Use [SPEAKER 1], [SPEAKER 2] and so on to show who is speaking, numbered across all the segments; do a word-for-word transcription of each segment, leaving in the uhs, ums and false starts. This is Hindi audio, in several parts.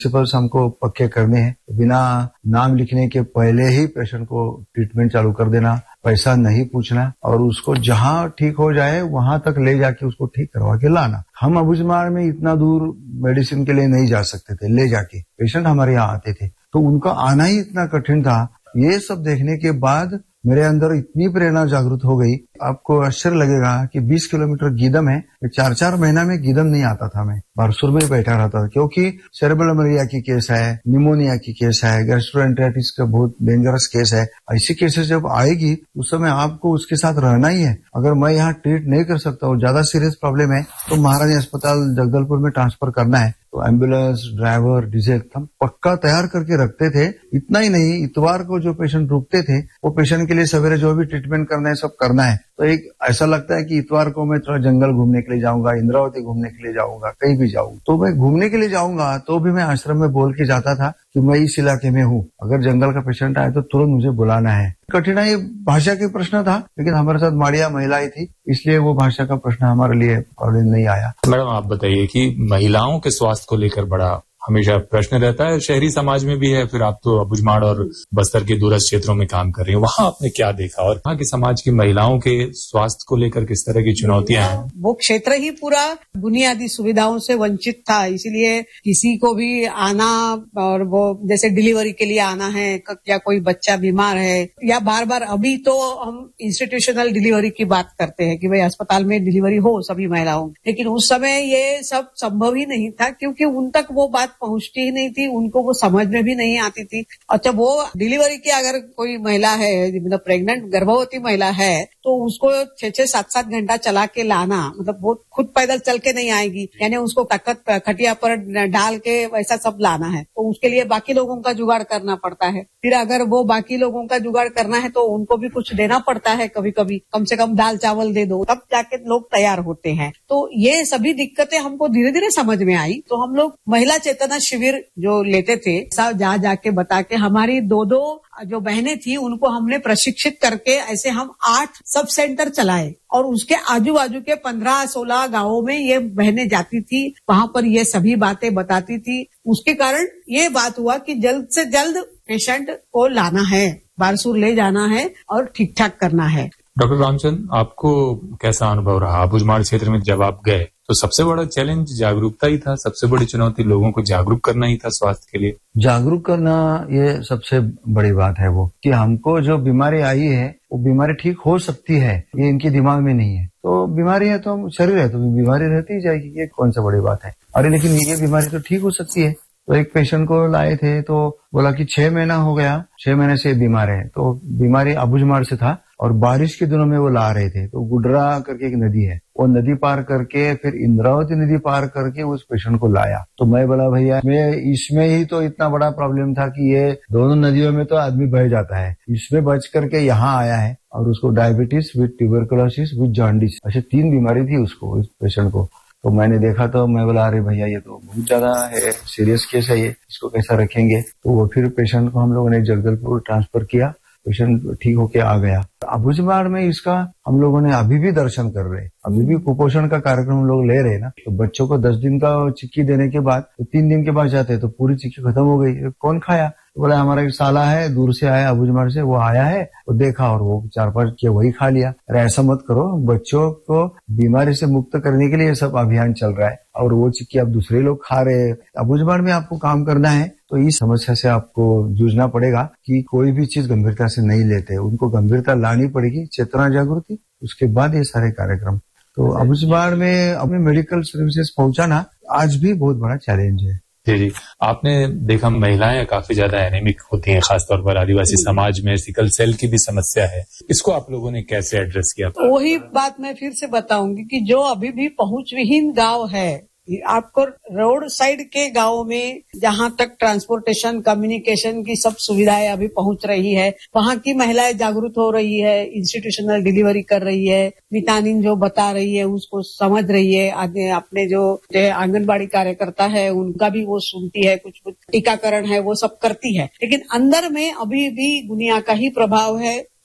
[SPEAKER 1] प्रिंसिपल्स हमको पक्के करने हैं। बिना नाम लिखने के पहले ही पेशेंट को ट्रीटमेंट चालू कर देना, पैसा नहीं पूछना और उसको जहां ठीक हो जाए वहां तक ले जाके उसको ठीक करवा के लाना। हम अबूझमाड़ में इतना दूर मेडिसिन के लिए नहीं जा सकते थे ले जाके, पेशेंट हमारे यहाँ आते थे तो उनका आना ही इतना कठिन था। ये सब देखने के बाद मेरे अंदर इतनी प्रेरणा जागृत हो गई, आपको आश्चर्य लगेगा कि बीस किलोमीटर गीदम है, चार चार महीना में गीदम नहीं आता था। मैं बारसूर में बैठा रहता था क्योंकि सेरेब्रल मलेरिया की केस है, निमोनिया की केस है, गैस्ट्रोएंटेराइटिस का बहुत डेंजरस केस है। ऐसी केसेस जब आएगी उस समय आपको उसके साथ रहना ही है। अगर मैं यहाँ ट्रीट नहीं कर सकता और ज्यादा सीरियस प्रॉब्लम है तो महारानी अस्पताल जगदलपुर में ट्रांसफर करना है, तो एम्बुलेंस, ड्राइवर, डीजल हम पक्का तैयार करके रखते थे। इतना ही नहीं, इतवार को जो पेशेंट रुकते थे वो पेशेंट के लिए सवेरे जो भी ट्रीटमेंट करना है सब करना है। तो एक ऐसा लगता है कि इतवार को मैं थोड़ा जंगल घूमने के लिए जाऊंगा, इंद्रावती घूमने के लिए जाऊंगा, कहीं भी जाऊंगा। तो मैं घूमने के लिए जाऊंगा तो भी मैं आश्रम में बोल के जाता था कि मैं इस इलाके में हूँ, अगर जंगल का पेशेंट आए तो तुरंत मुझे बुलाना है। कठिनाई भाषा का प्रश्न था, लेकिन हमारे साथ माड़िया महिलाएं थी इसलिए वो भाषा का प्रश्न हमारे लिए प्रॉब्लम नहीं आया।
[SPEAKER 2] मैडम आप बताइए कि महिलाओं के स्वास्थ्य को लेकर बड़ा हमेशा प्रश्न रहता है, शहरी समाज में भी है, फिर आप तो अबूझमाड़ और बस्तर के दूरस्थ क्षेत्रों में काम कर रही हैं, वहां आपने क्या देखा और वहां के समाज की महिलाओं के स्वास्थ्य को लेकर किस तरह की चुनौतियां हैं?
[SPEAKER 3] वो क्षेत्र ही पूरा बुनियादी सुविधाओं से वंचित था, इसीलिए किसी को भी आना और वो जैसे डिलीवरी के लिए आना है या कोई बच्चा बीमार है या बार बार, अभी तो हम इंस्टीट्यूशनल डिलीवरी की बात करते हैं कि भाई अस्पताल में डिलीवरी हो सभी महिलाओं, लेकिन उस समय ये सब संभव ही नहीं था क्योंकि उन तक वो बात पहुंचती ही नहीं थी, उनको वो समझ में भी नहीं आती थी। अच्छा, वो डिलीवरी की अगर कोई महिला है, मतलब प्रेग्नेंट गर्भवती महिला है, तो उसको छह छह सात सात घंटा चला के लाना, मतलब वो खुद पैदल चल के नहीं आएगी, यानी उसको तख्त खटिया पर डाल के वैसा सब लाना है, तो उसके लिए बाकी लोगों का जुगाड़ करना पड़ता है। फिर अगर वो बाकी लोगों का जुगाड़ करना है तो उनको भी कुछ देना पड़ता है, कभी कभी कम से कम दाल चावल दे दो, तब जाके लोग तैयार होते हैं। तो ये सभी दिक्कतें हमको धीरे धीरे समझ में आई, तो हम लोग महिला चेतना शिविर जो लेते थे, सब जा जाके बता के हमारी दो दो जो बहनें थी उनको हमने प्रशिक्षित करके ऐसे हम आठ सब सेंटर चलाए और उसके आजू बाजू के पंद्रह सोलह गांवों में ये बहनें जाती थी, वहां पर ये सभी बातें बताती थी। उसके कारण ये बात हुआ कि जल्द से जल्द पेशेंट को लाना है, बारसूर ले जाना है और ठीक ठाक करना है।
[SPEAKER 2] डॉक्टर रामचंद, आपको कैसा अनुभव रहा अबूझमाड़ क्षेत्र में जब आप गए? तो सबसे बड़ा चैलेंज जागरूकता ही था, सबसे बड़ी चुनौती लोगों को जागरूक करना ही था स्वास्थ्य के लिए।
[SPEAKER 1] जागरूक करना ये सबसे बड़ी बात है, वो कि हमको जो बीमारी आई है वो बीमारी ठीक हो सकती है, ये इनके दिमाग में नहीं है। तो बीमारी है तो शरीर है तो बीमारी रहती ही जाएगी, ये कौन सा बड़ी बात है। अरे लेकिन ये बीमारी तो ठीक हो सकती है। तो एक पेशेंट को लाए थे तो बोला कि छह महीना हो गया, छह महीने से बीमार है, तो बीमारी अबूझमाड़ से था और बारिश के दिनों में वो ला रहे थे। तो गुडरा करके एक नदी है, वो नदी पार करके फिर इंद्रावती नदी पार करके उस पेशेंट को लाया। तो मैं बोला भैया मैं इसमें ही तो इतना बड़ा प्रॉब्लम था कि ये दोनों नदियों में तो आदमी बह जाता है, इसमें बच करके यहाँ आया है और उसको diabetes with tuberculosis with jaundice, ऐसे तीन बीमारी थी उसको, इस पेशेंट को। तो मैंने देखा तो मैं बोला अरे भैया ये तो बहुत ज्यादा है, सीरियस केस है ये, इसको कैसा रखेंगे। तो वो फिर पेशेंट को हम लोगों ने जगदलपुर ट्रांसफर किया, पेशेंट ठीक होके आ गया। अबूझमाड़ में इसका हम लोगों ने अभी भी दर्शन कर रहे, अभी भी कुपोषण का कार्यक्रम हम लोग ले रहे ना। तो बच्चों को दस दिन का चिक्की देने के बाद तो तीन दिन के बाद जाते तो पूरी चिक्की खत्म हो गई, कौन खाया। तो बोला हमारा एक साला है दूर से आया अबूझमाड़ से, वो आया है, वो देखा और वो चार पांच के वही खा लिया। अरे ऐसा मत करो, बच्चों को बीमारी से मुक्त करने के लिए ये सब अभियान चल रहा है और वो चिक्की अब दूसरे लोग खा रहे हैं। अबूझमाड़ में आपको काम करना है तो इस समस्या से आपको जूझना पड़ेगा कि कोई भी चीज गंभीरता से नहीं लेते, उनको गंभीरता लानी पड़ेगी, चेतना जागृति, उसके बाद ये सारे कार्यक्रम। तो अबूझमाड़ में अपने मेडिकल सर्विसेज पहुंचाना आज भी बहुत बड़ा चैलेंज है।
[SPEAKER 2] जी जी, आपने देखा महिलाएं काफी ज्यादा एनीमिक होती हैं, खासतौर पर आदिवासी समाज में सिकल सेल की भी समस्या है, इसको आप लोगों ने कैसे एड्रेस किया?
[SPEAKER 3] वही बात मैं फिर से बताऊंगी कि जो अभी भी पहुंच विहीन गांव है, आपको रोड साइड के गांव में जहां तक ट्रांसपोर्टेशन कम्युनिकेशन की सब सुविधाएं अभी पहुंच रही है, वहां की महिलाएं जागरूक हो रही है, इंस्टीट्यूशनल डिलीवरी कर रही है, मितानिन जो बता रही है उसको समझ रही है, अपने जो आंगनबाड़ी कार्यकर्ता है उनका भी वो सुनती है, कुछ कुछ टीकाकरण है वो सब करती है। लेकिन अंदर में अभी भी दुनिया का ही प्रभाव है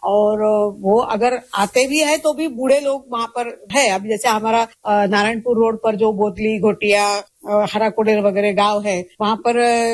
[SPEAKER 3] और वो अगर आते भी है तो भी बूढ़े लोग वहां पर है। अब जैसे हमारा नारायणपुर रोड पर जो बोतली, घोटिया, हराकोडेर वगैरह गांव है, वहां पर